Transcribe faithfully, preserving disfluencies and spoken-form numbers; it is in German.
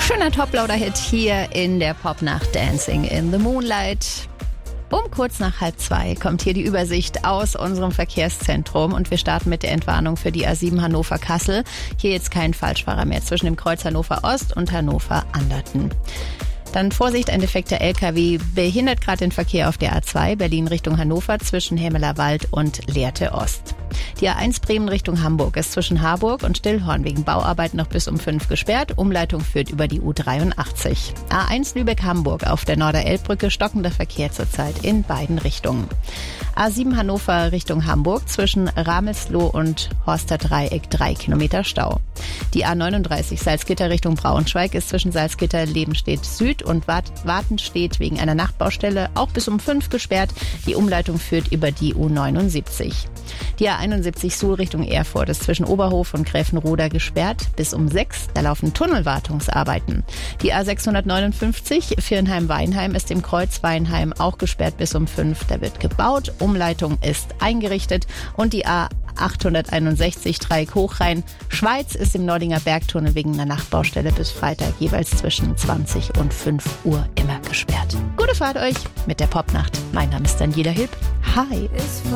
Schöner Top-Loader-Hit hier in der Popnacht Dancing in the Moonlight. Um kurz nach halb zwei kommt hier die Übersicht aus unserem Verkehrszentrum und wir starten mit der Entwarnung für die A sieben Hannover-Kassel. Hier jetzt kein Falschfahrer mehr zwischen dem Kreuz Hannover Ost und Hannover Anderten. Dann Vorsicht, ein defekter L K W behindert gerade den Verkehr auf der A zwei Berlin Richtung Hannover zwischen Hämelerwald und Lehrte Ost. Die A eins Bremen Richtung Hamburg ist zwischen Harburg und Stillhorn wegen Bauarbeit noch bis um fünf gesperrt. Umleitung führt über die U dreiundachtzig. A eins Lübeck-Hamburg auf der Norderelbbrücke stockender Verkehr zurzeit in beiden Richtungen. A sieben Hannover Richtung Hamburg zwischen Ramelsloh und Horster Dreieck drei Kilometer Stau. Die A neununddreißig Salzgitter Richtung Braunschweig ist zwischen Salzgitter Lebenstedt Süd und Wartenstedt wegen einer Nachtbaustelle auch bis um fünf gesperrt. Die Umleitung führt über die U neunundsiebzig. Die A einundsiebzig Suhl Richtung Erfurt ist zwischen Oberhof und Gräfenroda gesperrt bis um sechs. Da laufen Tunnelwartungsarbeiten. Die A sechshundertneunundfünfzig Viernheim-Weinheim ist im Kreuz Weinheim auch gesperrt bis um fünf. Da wird gebaut. Umleitung ist eingerichtet. Und die A achthunderteinundsechzig Dreieck Hochrhein Schweiz ist im Nordinger Bergtunnel wegen einer Nachtbaustelle bis Freitag jeweils zwischen zwanzig und fünf Uhr immer gesperrt. Gute Fahrt euch mit der Popnacht. Mein Name ist Daniela Hilb. Hi.